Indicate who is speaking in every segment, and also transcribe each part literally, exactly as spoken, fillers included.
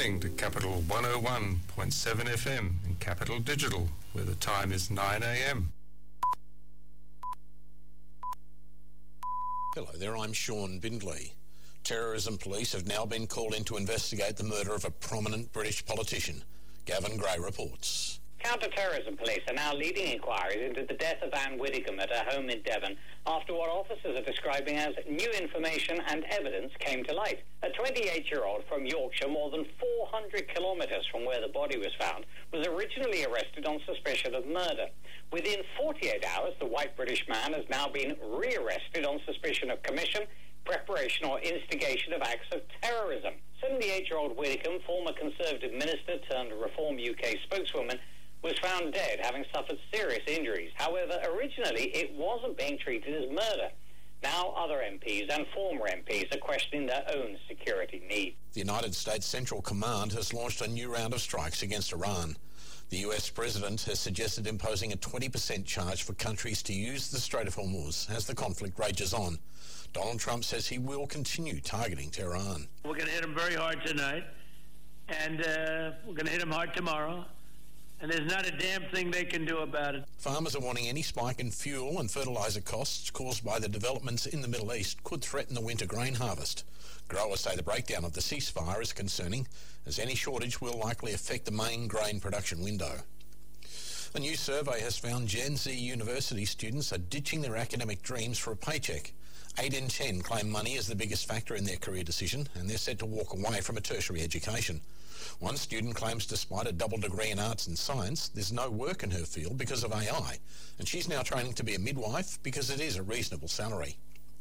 Speaker 1: listening to Capital one oh one point seven F M in Capital Digital, where the time is nine a m.
Speaker 2: Hello there, I'm Sean Bindley. Terrorism police have now been called in to investigate the murder of a prominent British politician. Gavin Gray reports.
Speaker 3: Counter-terrorism police are now leading inquiries into the death of Anne Widdicombe at her home in Devon after what officers are describing as new information and evidence came to light. A twenty-eight-year-old from Yorkshire, more than four hundred kilometres from where the body was found, was originally arrested on suspicion of murder. Within forty-eight hours, the white British man has now been re-arrested on suspicion of commission, preparation or instigation of acts of terrorism. seventy-eight-year-old Widdicombe, former Conservative minister turned Reform U K spokeswoman, was found dead, having suffered serious injuries. However, originally it wasn't being treated as murder. Now other M Ps and former M Ps are questioning their own security needs.
Speaker 2: The United States Central Command has launched a new round of strikes against Iran. The U S president has suggested imposing a twenty percent charge for countries to use the Strait of Hormuz as the conflict rages on. Donald Trump says he will continue targeting Tehran.
Speaker 4: We're going to hit them very hard tonight, and uh, we're going to hit them hard tomorrow. And there's not a damn thing they can do about it.
Speaker 2: Farmers are warning any spike in fuel and fertiliser costs caused by the developments in the Middle East could threaten the winter grain harvest. Growers say the breakdown of the ceasefire is concerning, as any shortage will likely affect the main grain production window. A new survey has found Gen Z university students are ditching their academic dreams for a paycheck. Eight in ten claim money is the biggest factor in their career decision, and they're set to walk away from a tertiary education. One student claims despite a double degree in arts and science, there's no work in her field because of A I, and she's now training to be a midwife because it is a reasonable salary.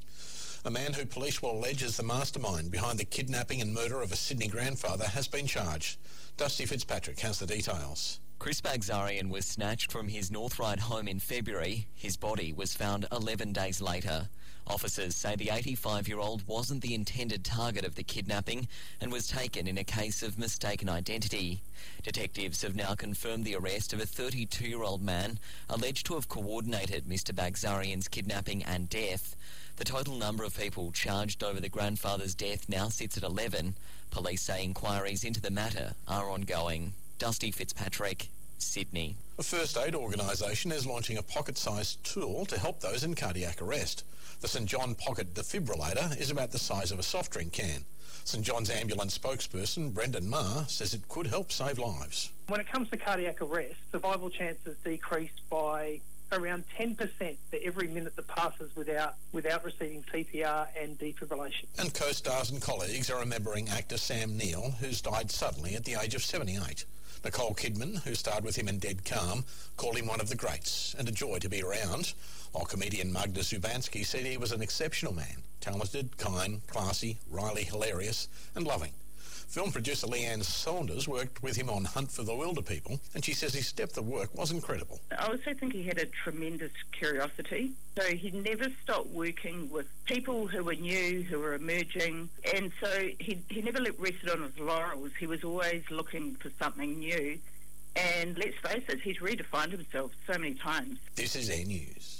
Speaker 2: A man who police will allege is the mastermind behind the kidnapping and murder of a Sydney grandfather has been charged. Dusty Fitzpatrick has the details.
Speaker 5: Chris Bagzarian was snatched from his North Ryde home in February. His body was found eleven days later. Officers say the eighty-five-year-old wasn't the intended target of the kidnapping and was taken in a case of mistaken identity. Detectives have now confirmed the arrest of a thirty-two-year-old man alleged to have coordinated Mister Bagzarian's kidnapping and death. The total number of people charged over the grandfather's death now sits at eleven. Police say inquiries into the matter are ongoing. Dusty Fitzpatrick, Sydney.
Speaker 2: A first aid organisation is launching a pocket-sized tool to help those in cardiac arrest. The St John Pocket Defibrillator is about the size of a soft drink can. St John's ambulance spokesperson Brendan Marr says it could help save lives.
Speaker 6: When it comes to cardiac arrest, survival chances decrease by around ten percent for every minute that passes without without receiving C P R and defibrillation.
Speaker 2: And co-stars and colleagues are remembering actor Sam Neill, who's died suddenly at the age of seventy-eight. Nicole Kidman, who starred with him in Dead Calm, called him one of the greats and a joy to be around, while comedian Magda Zubanski said he was an exceptional man, talented, kind, classy, wryly hilarious and loving. Film producer Leanne Saunders worked with him on Hunt for the Wilderpeople, and she says his depth of work was incredible.
Speaker 7: I also think he had a tremendous curiosity. So he never stopped working with people who were new, who were emerging, and so he, he never rested on his laurels. He was always looking for something new, and let's face it, he's redefined himself so many times.
Speaker 2: This is Air News.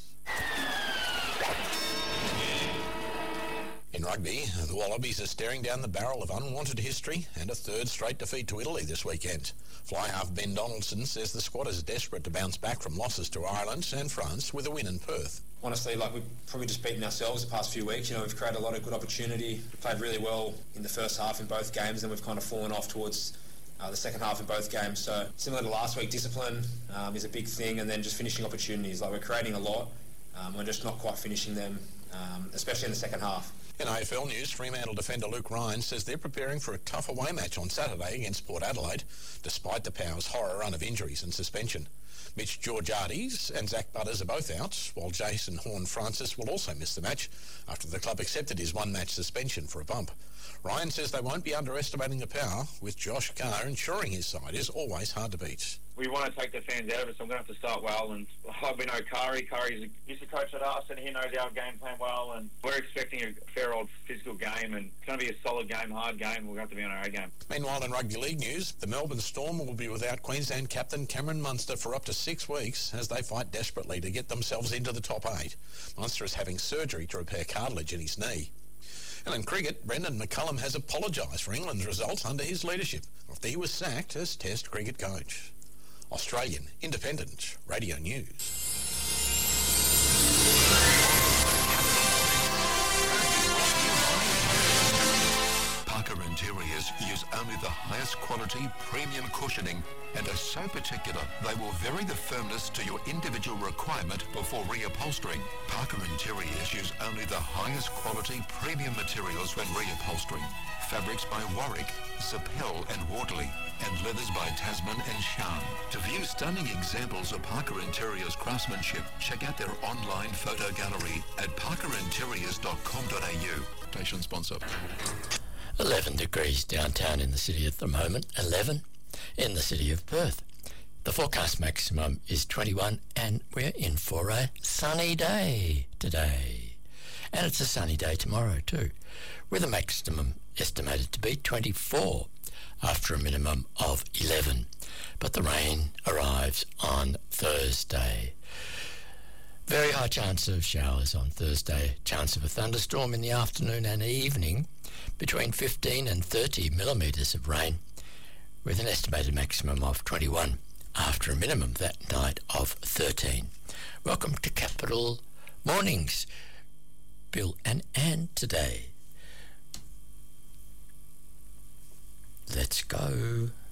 Speaker 2: In rugby, the Wallabies are staring down the barrel of unwanted history and a third straight defeat to Italy this weekend. Fly half Ben Donaldson says the squad is desperate to bounce back from losses to Ireland and France with a win in Perth.
Speaker 8: Honestly, like we've probably just beaten ourselves the past few weeks. You know, we've created a lot of good opportunity. We played really well in the first half in both games, and we've kind of fallen off towards uh, the second half in both games. So similar to last week, discipline um, is a big thing, and then just finishing opportunities. Like we're creating a lot, um, we're just not quite finishing them, um, especially in the second half.
Speaker 2: In A F L news, Fremantle defender Luke Ryan says they're preparing for a tough away match on Saturday against Port Adelaide, despite the Power's horror run of injuries and suspension. Mitch Georgiades and Zach Butters are both out, while Jason Horne-Francis will also miss the match after the club accepted his one-match suspension for a bump. Ryan says they won't be underestimating the Power, with Josh Carr ensuring his side is always hard to beat.
Speaker 9: We want to take the fans out of it, so I'm going to have to start well. And we know Kari. Kari's used to coach at us, and he knows our game plan well. And we're expecting a fair old physical game, and it's going to be a solid game, hard game. We'll have to be on our A game.
Speaker 2: Meanwhile, in rugby league news, the Melbourne Storm will be without Queensland captain Cameron Munster for up to six weeks as they fight desperately to get themselves into the top eight. Munster is having surgery to repair cartilage in his knee. And in cricket, Brendan McCullum has apologised for England's results under his leadership after he was sacked as Test cricket coach. Australian Independent Radio News.
Speaker 10: Parker Interiors use only the highest quality premium cushioning and are so particular they will vary the firmness to your individual requirement before reupholstering. Parker Interiors use only the highest quality premium materials when reupholstering. Fabrics by Warwick, Zapel and Wardley, and leathers by Tasman and Shan. To view stunning examples of Parker Interiors craftsmanship, check out their online photo gallery at parker interiors dot com dot a u. Station sponsor.
Speaker 11: eleven degrees downtown in the city at the moment, eleven in the city of Perth. The forecast maximum is twenty-one and we're in for a sunny day today. And it's a sunny day tomorrow too, with a maximum estimated to be twenty-four after a minimum of eleven. But the rain arrives on Thursday. Very high chance of showers on Thursday, chance of a thunderstorm in the afternoon and evening, between fifteen and thirty millimetres of rain, with an estimated maximum of twenty-one after a minimum that night of thirteen. Welcome to Capital Mornings. Bill and Ann today. Let's go.